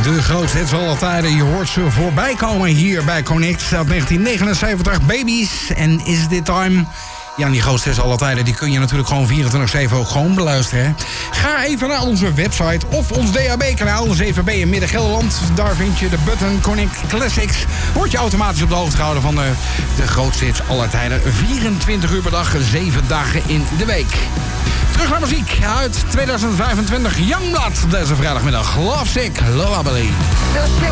De grootste hits aller tijden. Je hoort ze voorbij komen hier bij Connect. Uit 1979, Babies en Is It Time. Ja, die grootste hits aller tijden, die kun je natuurlijk gewoon 24/7 ook gewoon beluisteren. Hè? Ga even naar onze website of ons DAB-kanaal, 7B in Midden-Gelderland. Daar vind je de button Connect Classics. Word je automatisch op de hoogte gehouden van de grootste hits aller tijden. 24 uur per dag, 7 dagen in de week. Terug naar muziek uit 2025. Youngblood deze vrijdagmiddag. Lovesick, Lovably.